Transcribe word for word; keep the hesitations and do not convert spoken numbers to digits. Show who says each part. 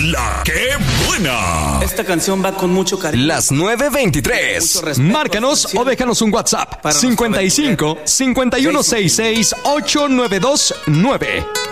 Speaker 1: La Que Buena.
Speaker 2: Esta canción va con mucho cariño.
Speaker 3: Las nueve veintitrés.
Speaker 4: Márcanos o déjanos un WhatsApp. cincuenta y cinco, cincuenta y uno sesenta y seis, ochocientos noventa y dos nueve.